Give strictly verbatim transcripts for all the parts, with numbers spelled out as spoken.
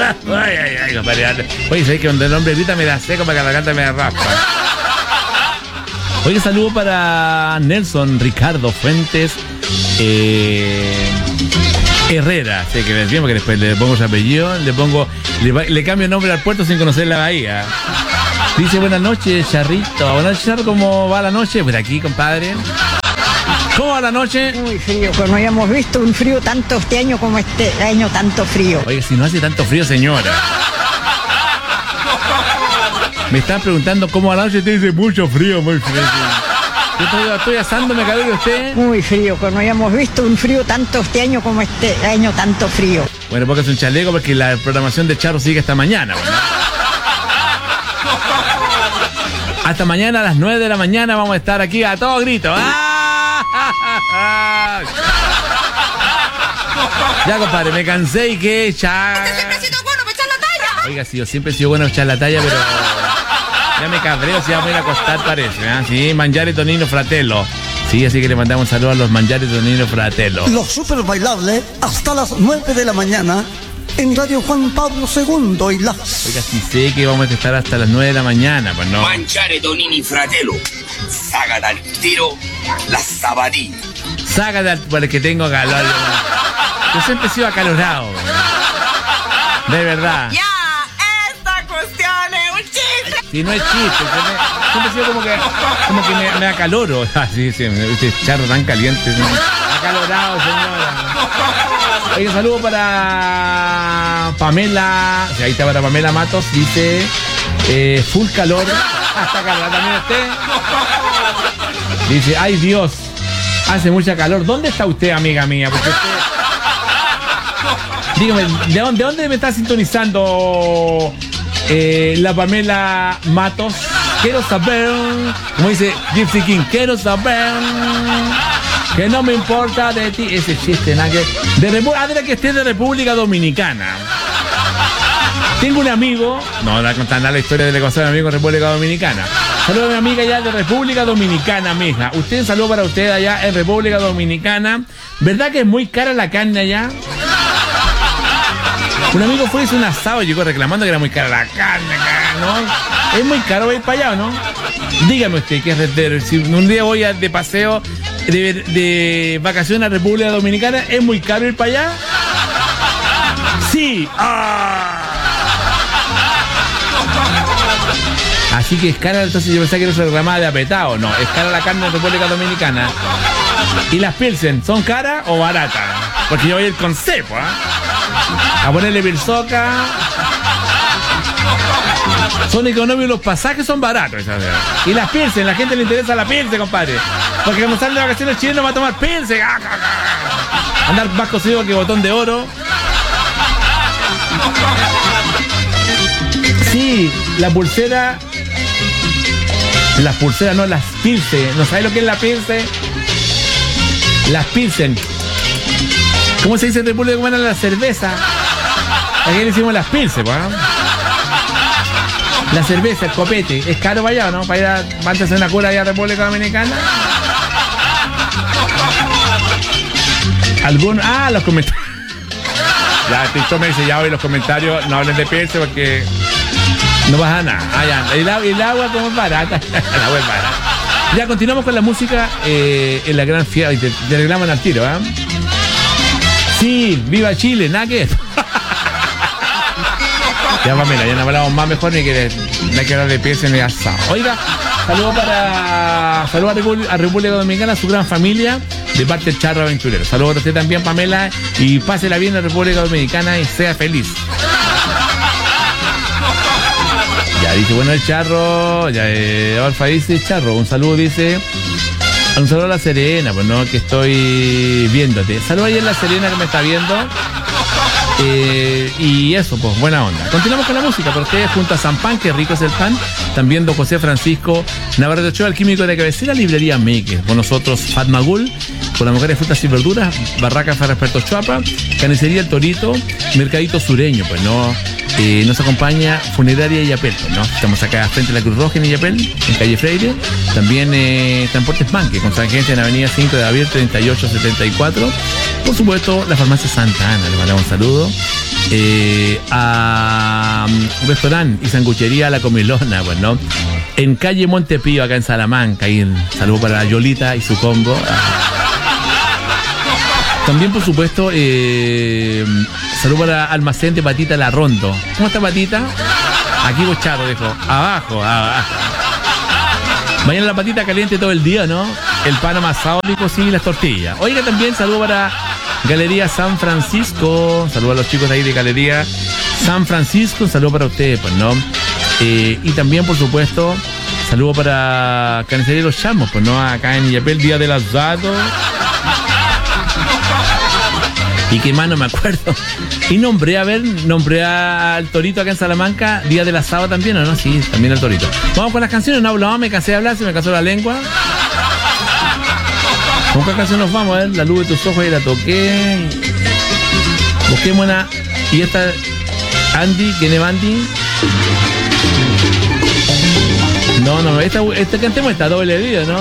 Ay, ay, ay, compadre. Oye, ¿sabes que cuando el hombre grita me da seco para que la garganta me raspa? Oye, saludo para Nelson Ricardo Fuentes eh, Herrera. Sé que me decimos que después le pongo su apellido, le pongo, le, le cambio el nombre al puerto sin conocer la bahía. Dice, buenas noches, Charrito. Buenas noches, Charro, ¿cómo va la noche? Pues aquí, compadre. ¿Cómo va la noche? Muy frío, pues no habíamos visto un frío tanto este año como este año tanto frío. Oye, si no hace tanto frío, señora. Me están preguntando cómo va la noche, te dice mucho frío, muy frío. Yo estoy, estoy asándome, cabrón, de usted. Muy frío, pues no habíamos visto un frío tanto este año como este año tanto frío. Bueno, porque es un chaleco porque la programación de Charro sigue hasta mañana, bueno. Hasta mañana a las nueve de la mañana vamos a estar aquí a todo grito. ¡Ah! Ya, compadre, me cansé y que ya. Usted siempre ha sido bueno para echar la talla. Oiga, sí, yo siempre he sido bueno para echar la talla, pero ya me cabreo si vamos a ir a acostar, parece. ¿eh? Sí, Mangiare Tonino Fratello. Sí, así que le mandamos un saludo a los Mangiare Tonino Fratello. Los super bailables hasta las nueve de la mañana en Radio Juan Pablo segundo y las... Oiga, sí sé que vamos a estar hasta las nueve de la mañana, pues no. Mangiare Tonini Fratello. Saca al tiro la sabatilla. Sácate porque tengo calor. Yo siempre he sido acalorado. De verdad. Ya, esta cuestión es un chiste. Si no es chiste, siempre he sido como que, como que me, me acaloro. Así, sí, este charro tan caliente. ¿Sí? Acalorado, señora. Oye, un saludo para Pamela. Ahí está para Pamela Matos. Dice, eh, full calor. Hasta calor también usted. Dice, ay Dios, hace mucha calor. ¿Dónde está usted, amiga mía? Porque usted... Dígame, ¿de dónde, de dónde me está sintonizando eh, la Pamela Matos? Quiero saber, como dice Gypsy King, quiero saber que no me importa de ti. Ese chiste, nada que... De Repu- ah, de la que esté de República Dominicana. Tengo un amigo, no, no voy a contar nada la historia de la cosa de mi amigo en República Dominicana. Saludos a mi amiga allá de República Dominicana, mija. Usted, un saludo para usted allá en República Dominicana. ¿Verdad que es muy cara la carne allá? Un amigo fue y hizo un asado y llegó reclamando que era muy cara la carne, ¿no? Es muy caro ir para allá, ¿o no? Dígame usted, que es retero. Si un día voy a, de paseo, de, de vacaciones a República Dominicana, ¿es muy caro ir para allá? Sí. ¡Ah! Así que es cara, entonces yo pensaba que era una reclamada de apetado. No, es cara la carne en República Dominicana. ¿Y las Pilsen son caras o baratas? Porque yo voy a ir con cepo, ¿eh? A ponerle pilsoca. Son económicos, los pasajes son baratos. ¿Sabes? Y las Pilsen, la gente le interesa la Pilsen, compadre. Porque cuando salen de vacaciones chilenos va a tomar Pilsen. Andar más cocido que botón de oro. Sí, la pulsera. Las pulseras, no, las Pilsen. ¿No sabes lo que es la Pilsen? Las Pilsen. ¿Cómo se dice en República Dominicana la cerveza? Aquí le hicimos las Pilsen, ¿no? La cerveza, el copete. ¿Es caro para allá o no? Para ir a mantenerse una cura allá a República Dominicana. ¿Algún? Ah, los comentarios. Ya, TikTok me dice, ya hoy los comentarios no hablen de Pilsen porque no pasa nada. Ah, ya. El, el agua como es barata. El agua es barata. Ya, continuamos con la música eh, en la gran fiesta. Te, te reclaman al tiro, ¿ah? ¿eh? Sí, viva Chile, nada que... Ya, Pamela, ya no hablamos más mejor ni que no hay que hablar de pies ni asado. Oiga, saludos para... Saludos a, Repu- a República Dominicana, a su gran familia, de parte del Charro Aventurero. Saludos a usted también, Pamela, y pásela bien en República Dominicana y sea feliz. Ya dice, bueno, el Charro, ya, eh, Alfa dice, Charro, un saludo, dice... Un saludo a la Serena, pues no, que estoy viéndote. Saludos ahí a la Serena que me está viendo. Eh, y eso, pues, buena onda. Continuamos con la música, por ustedes junto a San Pan, que rico es el pan. También don José Francisco Navarrete Ochoa, el químico de cabecera, librería Maker. Con nosotros Fatmagul, con las mujeres frutas y verduras, Barraca Ferrasperto Chuapa, Carnicería El Torito, Mercadito Sureño, pues no. Eh, nos acompaña Funeraria Yapel, ¿no? Estamos acá frente a la Cruz Roja en Yapel, en calle Freire. También eh, Transportes Manque, con su agencia en avenida cinco de abril treinta y ocho setenta y cuatro. Por supuesto, la farmacia Santa Ana, le mandamos un saludo. eh, a un restaurante y sanguchería La Comilona, pues, ¿no? En calle Montepío, acá en Salamanca. Y un saludo para Yolita y su combo. También, por supuesto, eh, saludo para Almacén de Patita La Rondo. ¿Cómo está Patita? Aquí Bocharro, dijo. Abajo, abajo. Mañana la patita caliente todo el día, ¿no? El pan amasado, dijo, sí, las tortillas. Oiga, también saludo para Galería San Francisco. Saludo a los chicos de ahí de Galería San Francisco. Un saludo para ustedes, pues, ¿no? Eh, y también, por supuesto, saludo para Carnicería Los Chamos, pues, ¿no? Acá en Illapel, Día del Asado. Y que más no me acuerdo. Y nombré, a ver, nombré al Torito acá en Salamanca, Día del Asado también, ¿o no? Sí, también al Torito. Vamos con las canciones, no hablamos, me cansé de hablar, se me cansó la lengua. ¿Con qué canción nos vamos? A ver, La Luz de Tus Ojos, ahí la toqué. Busquemos una. Y esta, Andy, ¿quién es Andy? No, no, esta, esta cantemos esta, Doble Vida, ¿no?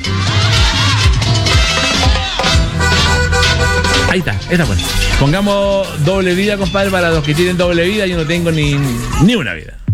Ahí está, esta buena. Pongamos Doble Vida, compadre, para los que tienen doble vida. Yo no tengo ni, ni una vida.